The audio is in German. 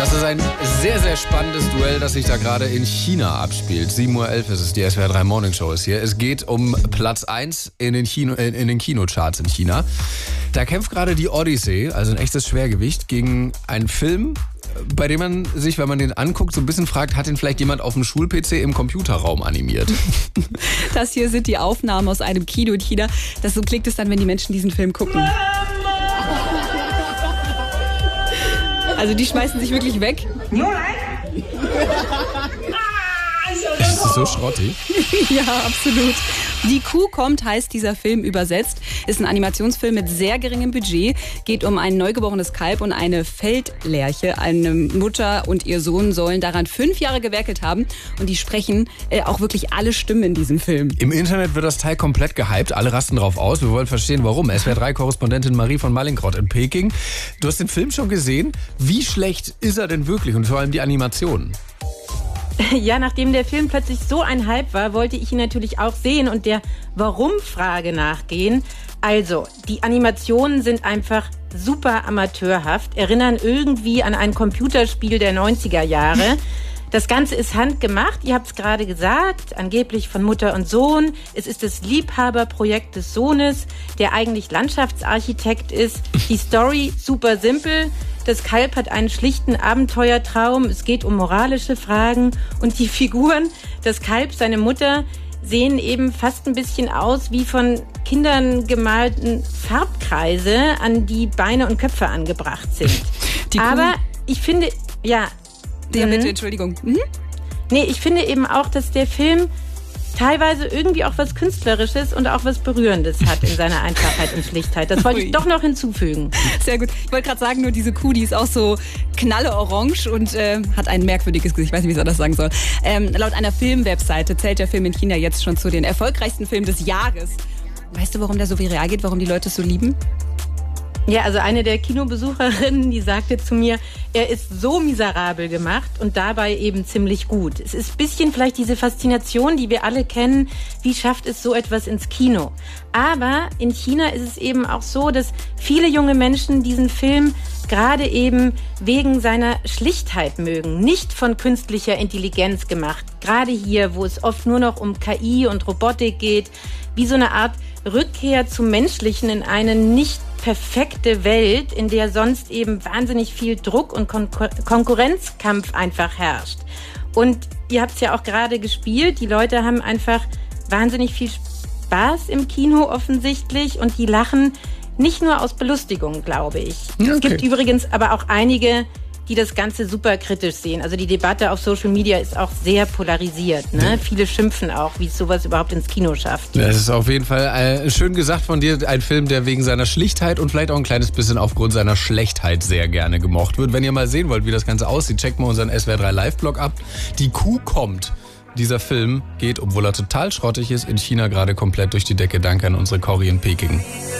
Das ist ein sehr, sehr spannendes Duell, das sich da gerade in China abspielt. 7:11 Uhr ist es, die SWR 3 Morning Show ist hier. Es geht um Platz 1 in den Kinocharts in China. Da kämpft gerade die Odyssey, also ein echtes Schwergewicht, gegen einen Film, bei dem man sich, wenn man den anguckt, so ein bisschen fragt, hat den vielleicht jemand auf dem Schul-PC im Computerraum animiert? Das hier sind die Aufnahmen aus einem Kino in China. So klingt es dann, wenn die Menschen diesen Film gucken. Also die schmeißen sich wirklich weg. Ist das so schrottig? Ja, absolut. Die Kuh kommt, heißt dieser Film übersetzt. Ist ein Animationsfilm mit sehr geringem Budget. Geht um ein neugeborenes Kalb und eine Feldlerche. Eine Mutter und ihr Sohn sollen daran 5 Jahre gewerkelt haben. Und die sprechen auch wirklich alle Stimmen in diesem Film. Im Internet wird das Teil komplett gehypt. Alle rasten drauf aus. Wir wollen verstehen, warum. SWR3-Korrespondentin Marie von Mallinckrodt in Peking. Du hast den Film schon gesehen. Wie schlecht ist er denn wirklich? Und vor allem die Animationen. Ja, nachdem der Film plötzlich so ein Hype war, wollte ich ihn natürlich auch sehen und der Warum-Frage nachgehen. Also, die Animationen sind einfach super amateurhaft, erinnern irgendwie an ein Computerspiel der 90er Jahre. Das Ganze ist handgemacht, ihr habt es gerade gesagt, angeblich von Mutter und Sohn. Es ist das Liebhaberprojekt des Sohnes, der eigentlich Landschaftsarchitekt ist. Die Story super simpel. Das Kalb hat einen schlichten Abenteuertraum. Es geht um moralische Fragen. Und die Figuren, das Kalb, seine Mutter, sehen eben fast ein bisschen aus wie von Kindern gemalten Farbkreise, an die Beine und Köpfe angebracht sind. Aber ich finde, ja... Ja, bitte, Entschuldigung. Nee, ich finde eben auch, dass der Film teilweise irgendwie auch was Künstlerisches und auch was Berührendes hat in seiner Einfachheit und Schlichtheit. Das wollte ich doch noch hinzufügen. Sehr gut. Ich wollte gerade sagen, nur diese Kuh, die ist auch so knalleorange und hat ein merkwürdiges Gesicht. Ich weiß nicht, wie ich das sagen soll. Laut einer Filmwebseite zählt der Film in China jetzt schon zu den erfolgreichsten Filmen des Jahres. Weißt du, warum der so viral geht, warum die Leute es so lieben? Ja, also eine der Kinobesucherinnen, die sagte zu mir, er ist so miserabel gemacht und dabei eben ziemlich gut. Es ist ein bisschen vielleicht diese Faszination, die wir alle kennen, wie schafft es so etwas ins Kino? Aber in China ist es eben auch so, dass viele junge Menschen diesen Film gerade eben wegen seiner Schlichtheit mögen, nicht von künstlicher Intelligenz gemacht. Gerade hier, wo es oft nur noch um KI und Robotik geht, wie so eine Art Rückkehr zum Menschlichen in eine nicht perfekte Welt, in der sonst eben wahnsinnig viel Druck und Konkurrenzkampf einfach herrscht. Und ihr habt es ja auch gerade gespielt, die Leute haben einfach wahnsinnig viel Spaß im Kino offensichtlich und die lachen nicht nur aus Belustigung, glaube ich. Okay. Es gibt übrigens aber auch einige, die das Ganze super kritisch sehen. Also die Debatte auf Social Media ist auch sehr polarisiert. Ne? Viele schimpfen auch, wie es sowas überhaupt ins Kino schafft. Das ist auf jeden Fall schön gesagt von dir. Ein Film, der wegen seiner Schlichtheit und vielleicht auch ein kleines bisschen aufgrund seiner Schlechtheit sehr gerne gemocht wird. Wenn ihr mal sehen wollt, wie das Ganze aussieht, checkt mal unseren SWR3 Live-Blog ab. Die Kuh kommt. Dieser Film geht, obwohl er total schrottig ist, in China gerade komplett durch die Decke. Danke an unsere Corrie in Peking.